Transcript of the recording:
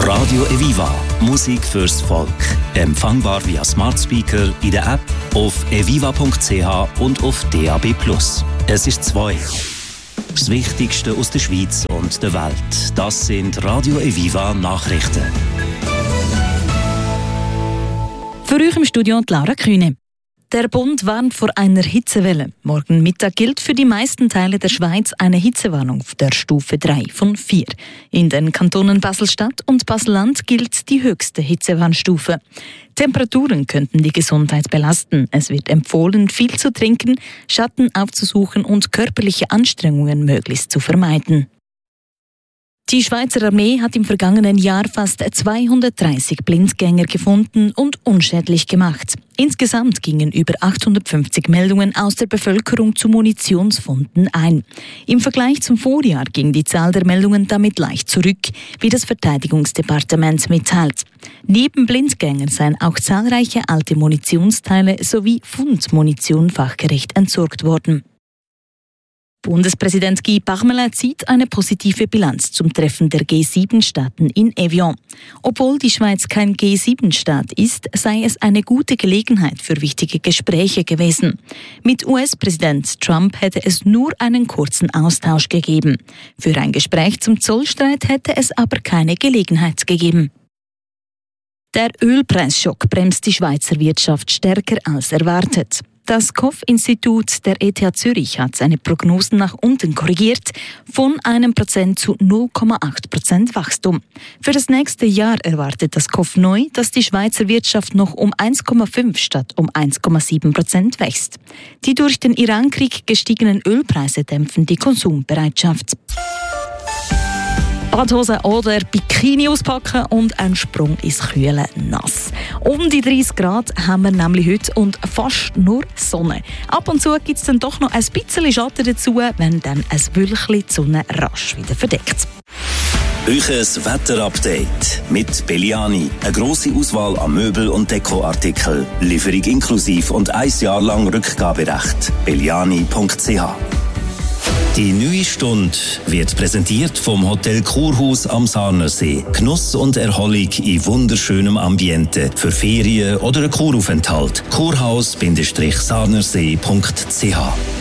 Radio Eviva. Musik fürs Volk. Empfangbar via Smart Speaker, in der App, auf eviva.ch und auf DAB+. Es ist 2. Das Wichtigste aus der Schweiz und der Welt. Das sind Radio Eviva Nachrichten. Für euch im Studio Laura Kühne. Der Bund warnt vor einer Hitzewelle. Morgen Mittag gilt für die meisten Teile der Schweiz eine Hitzewarnung der Stufe 3 von 4. In den Kantonen Basel-Stadt und Basel-Land gilt die höchste Hitzewarnstufe. Temperaturen könnten die Gesundheit belasten. Es wird empfohlen, viel zu trinken, Schatten aufzusuchen und körperliche Anstrengungen möglichst zu vermeiden. Die Schweizer Armee hat im vergangenen Jahr fast 230 Blindgänger gefunden und unschädlich gemacht. Insgesamt gingen über 850 Meldungen aus der Bevölkerung zu Munitionsfunden ein. Im Vergleich zum Vorjahr ging die Zahl der Meldungen damit leicht zurück, wie das Verteidigungsdepartement mitteilt. Neben Blindgängern seien auch zahlreiche alte Munitionsteile sowie Fundmunition fachgerecht entsorgt worden. Bundespräsident Guy Parmelin zieht eine positive Bilanz zum Treffen der G7-Staaten in Evian. Obwohl die Schweiz kein G7-Staat ist, sei es eine gute Gelegenheit für wichtige Gespräche gewesen. Mit US-Präsident Trump hätte es nur einen kurzen Austausch gegeben. Für ein Gespräch zum Zollstreit hätte es aber keine Gelegenheit gegeben. Der Ölpreisschock bremst die Schweizer Wirtschaft stärker als erwartet. Das KOF-Institut der ETH Zürich hat seine Prognosen nach unten korrigiert, von 1% zu 0,8% Wachstum. Für das nächste Jahr erwartet das KOF neu, dass die Schweizer Wirtschaft noch um 1,5 statt um 1,7% wächst. Die durch den Irankrieg gestiegenen Ölpreise dämpfen die Konsumbereitschaft. Badhose oder Bikini auspacken und ein Sprung ins kühle Nass. Um die 30 Grad haben wir nämlich heute und fast nur Sonne. Ab und zu gibt es dann doch noch ein bisschen Schatten dazu, wenn dann ein Wölkchen die Sonne rasch wieder verdeckt. Euches Wetterupdate mit Belliani. Eine grosse Auswahl an Möbel- und Dekoartikeln. Lieferung inklusiv und 1 Jahr lang Rückgaberecht. belliani.ch. Die neue Stunde wird präsentiert vom Hotel Kurhaus am Sarnersee. Genuss und Erholung in wunderschönem Ambiente für Ferien oder einen Kuraufenthalt. Kurhaus-sarnersee.ch